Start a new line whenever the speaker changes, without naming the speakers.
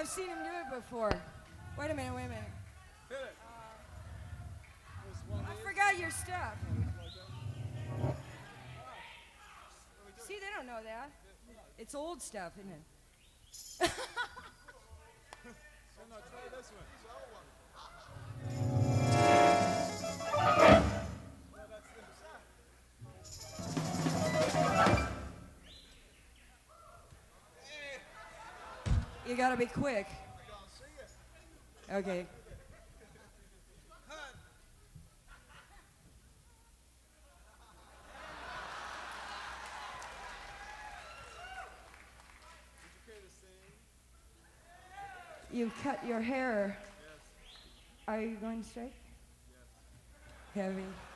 I've seen him do it before. Wait a minute.
Hit it.
I forgot your stuff. See, they don't know that. It's old stuff, isn't it?
So now try this one.
You gotta be quick. Okay. You cut your hair.
Yes.
Are you going straight?
Yes.
Heavy.